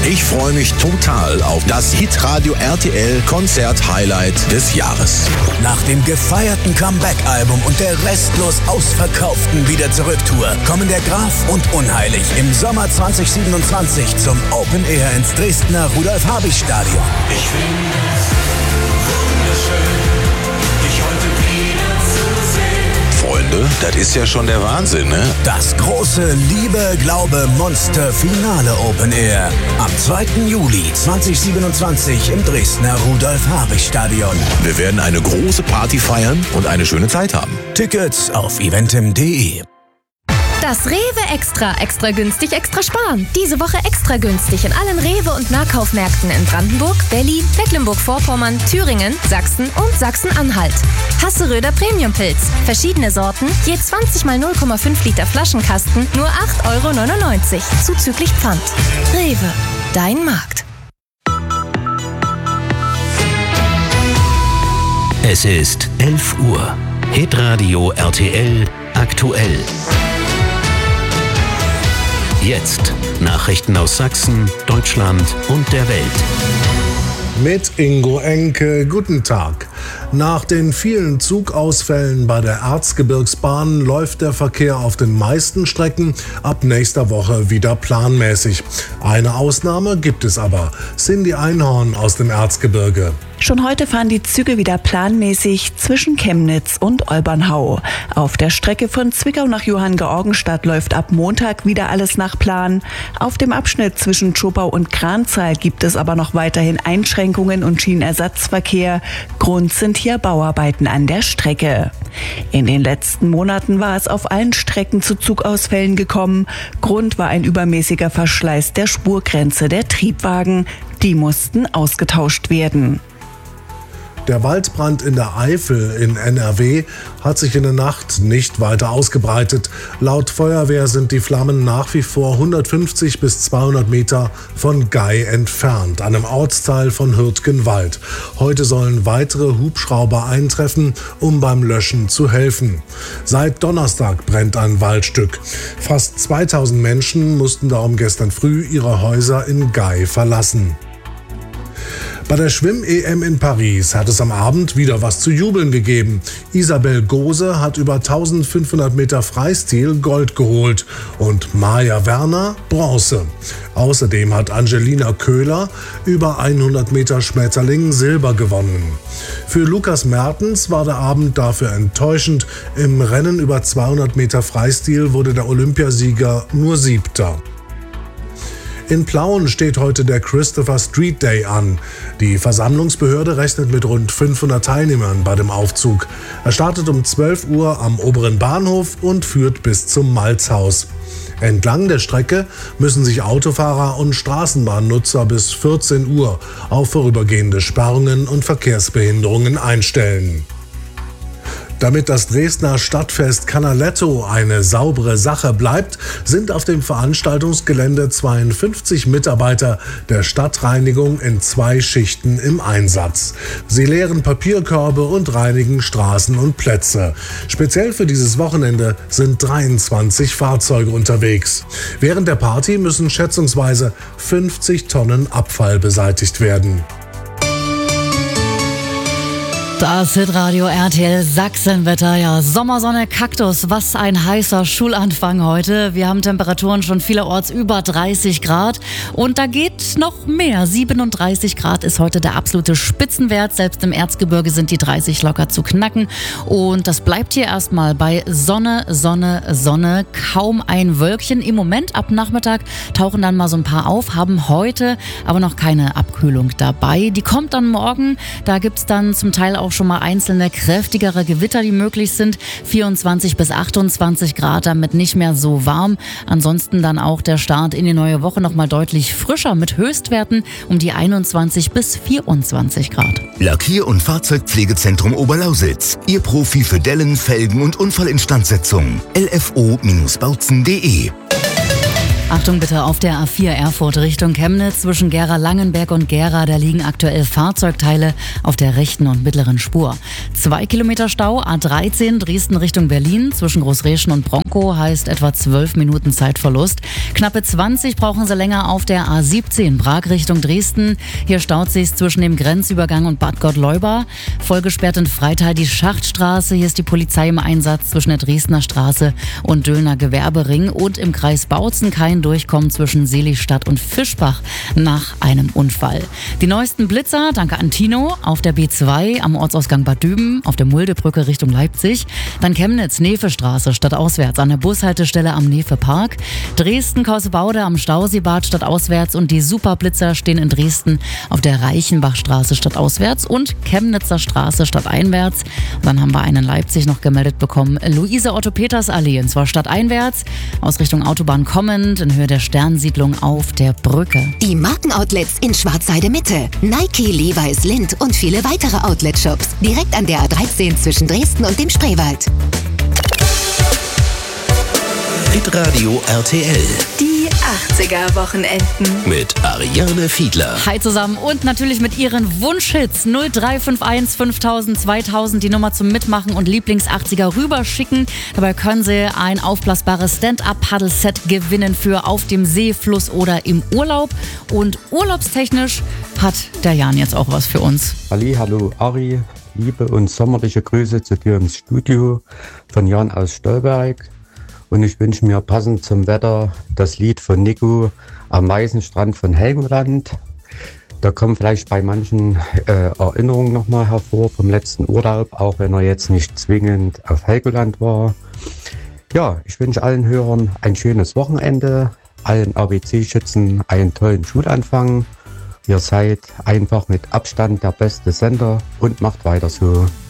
Ich freue mich total auf das Hitradio RTL Konzert-Highlight des Jahres. Nach dem gefeierten Comeback-Album und der restlos ausverkauften Wieder-Zurück-Tour kommen der Graf und Unheilig im Sommer 2027 zum Open Air ins Dresdner Rudolf-Habich-Stadion. Ich finde es wunderschön, dich heute wieder zu sehen. Freunde, das ist ja schon der Wahnsinn, ne? Das große Liebe, Glaube, Monster Finale Open Air. Am 2. Juli 2027 im Dresdner Rudolf-Habich-Stadion. Wir werden eine große Party feiern und eine schöne Zeit haben. Tickets auf eventim.de. Das Rewe Extra günstig, extra sparen. Diese Woche extra günstig in allen Rewe- und Nahkaufmärkten in Brandenburg, Berlin, Mecklenburg-Vorpommern, Thüringen, Sachsen und Sachsen-Anhalt. Hasseröder Premiumpilz. Verschiedene Sorten, je 20 mal 0,5 Liter Flaschenkasten, nur 8,99 €, zuzüglich Pfand. Rewe, dein Markt. Es ist 11 Uhr. Hitradio RTL aktuell. Jetzt Nachrichten aus Sachsen, Deutschland und der Welt. Mit Ingo Enke, guten Tag. Nach den vielen Zugausfällen bei der Erzgebirgsbahn läuft der Verkehr auf den meisten Strecken ab nächster Woche wieder planmäßig. Eine Ausnahme gibt es aber. Cindy Einhorn aus dem Erzgebirge. Schon heute fahren die Züge wieder planmäßig zwischen Chemnitz und Olbernhau. Auf der Strecke von Zwickau nach Johanngeorgenstadt läuft ab Montag wieder alles nach Plan. Auf dem Abschnitt zwischen Zschopau und Kranzahl gibt es aber noch weiterhin Einschränkungen und Schienenersatzverkehr. Grund sind hier Bauarbeiten an der Strecke. In den letzten Monaten war es auf allen Strecken zu Zugausfällen gekommen. Grund war ein übermäßiger Verschleiß der Spurgrenze der Triebwagen. Die mussten ausgetauscht werden. Der Waldbrand in der Eifel in NRW hat sich in der Nacht nicht weiter ausgebreitet. Laut Feuerwehr sind die Flammen nach wie vor 150 bis 200 Meter von Gei entfernt, einem Ortsteil von Hürtgenwald. Heute sollen weitere Hubschrauber eintreffen, um beim Löschen zu helfen. Seit Donnerstag brennt ein Waldstück. Fast 2000 Menschen mussten darum gestern früh ihre Häuser in Gei verlassen. Bei der Schwimm-EM in Paris hat es am Abend wieder was zu jubeln gegeben. Isabel Gose hat über 1500 Meter Freistil Gold geholt und Maja Werner Bronze. Außerdem hat Angelina Köhler über 100 Meter Schmetterling Silber gewonnen. Für Lukas Mertens war der Abend dafür enttäuschend. Im Rennen über 200 Meter Freistil wurde der Olympiasieger nur 7. In Plauen steht heute der Christopher Street Day an. Die Versammlungsbehörde rechnet mit rund 500 Teilnehmern bei dem Aufzug. Er startet um 12 Uhr am oberen Bahnhof und führt bis zum Malzhaus. Entlang der Strecke müssen sich Autofahrer und Straßenbahnnutzer bis 14 Uhr auf vorübergehende Sperrungen und Verkehrsbehinderungen einstellen. Damit das Dresdner Stadtfest Canaletto eine saubere Sache bleibt, sind auf dem Veranstaltungsgelände 52 Mitarbeiter der Stadtreinigung in 2 Schichten im Einsatz. Sie leeren Papierkörbe und reinigen Straßen und Plätze. Speziell für dieses Wochenende sind 23 Fahrzeuge unterwegs. Während der Party müssen schätzungsweise 50 Tonnen Abfall beseitigt werden. Das Hitradio RTL Sachsenwetter, ja, Sommersonne, Kaktus, was ein heißer Schulanfang heute. Wir haben Temperaturen schon vielerorts über 30 Grad und da geht noch mehr. 37 Grad ist heute der absolute Spitzenwert. Selbst im Erzgebirge sind die 30 locker zu knacken und das bleibt hier erstmal bei Sonne, Sonne, Sonne. Kaum ein Wölkchen im Moment. Ab Nachmittag tauchen dann mal so ein paar auf, haben heute aber noch keine Abkühlung dabei. Die kommt dann morgen. Da gibt's dann zum Teil auch schon mal einzelne kräftigere Gewitter, die möglich sind. 24 bis 28 Grad, damit nicht mehr so warm. Ansonsten dann auch der Start in die neue Woche noch mal deutlich frischer mit Höchstwerten um die 21 bis 24 Grad. Lackier- und Fahrzeugpflegezentrum Oberlausitz. Ihr Profi für Dellen, Felgen und Unfallinstandsetzung. lfo-bautzen.de Achtung bitte auf der A4 Erfurt Richtung Chemnitz zwischen Gera-Langenberg und Gera. Da liegen aktuell Fahrzeugteile auf der rechten und mittleren Spur. 2 Kilometer Stau, A13 Dresden Richtung Berlin zwischen Großreschen und Bronkow heißt etwa 12 Minuten Zeitverlust. Knappe 20 brauchen Sie länger auf der A17 Prag Richtung Dresden. Hier staut sich zwischen dem Grenzübergang und Bad Gottleuba. Vollgesperrt in Freital die Schachtstraße. Hier ist die Polizei im Einsatz zwischen der Dresdner Straße und Döllner Gewerbering. Und im Kreis Bautzen kein Durchkommen zwischen Seligstadt und Fischbach nach einem Unfall. Die neuesten Blitzer, danke an Tino, auf der B2 am Ortsausgang Bad Düben, auf der Muldebrücke Richtung Leipzig. Dann Chemnitz, Nefestraße stadtauswärts an der Bushaltestelle am Nefepark. Dresden, Kausebaude am Stauseebad stadtauswärts und die Superblitzer stehen in Dresden auf der Reichenbachstraße stadtauswärts und Chemnitzer Straße stadteinwärts. Dann haben wir einen in Leipzig noch gemeldet bekommen, Luise-Otto-Peters-Allee, und zwar stadteinwärts, aus Richtung Autobahn kommend, in Höhe der Sternsiedlung auf der Brücke. Die Markenoutlets in Schwarzheide Mitte. Nike, Levi's, Lindt und viele weitere Outlet-Shops. Direkt an der A13 zwischen Dresden und dem Spreewald. Hitradio RTL. Die 80er-Wochenenden. Mit Ariane Fiedler. Hi zusammen und natürlich mit Ihren Wunschhits 0351 5000 2000 die Nummer zum Mitmachen und Lieblings-80er rüberschicken. Dabei können Sie ein aufblasbares Stand-Up-Paddle-Set gewinnen für auf dem See, Fluss oder im Urlaub. Und urlaubstechnisch hat der Jan jetzt auch was für uns. Hallo Ari, liebe und sommerliche Grüße zu dir ins Studio von Jan aus Stolberg. Und ich wünsche mir passend zum Wetter das Lied von Nico am Meisenstrand von Helgoland. Da kommen vielleicht bei manchen Erinnerungen nochmal hervor vom letzten Urlaub, auch wenn er jetzt nicht zwingend auf Helgoland war. Ja, ich wünsche allen Hörern ein schönes Wochenende, allen ABC-Schützen einen tollen Schulanfang. Ihr seid einfach mit Abstand der beste Sender und macht weiter so.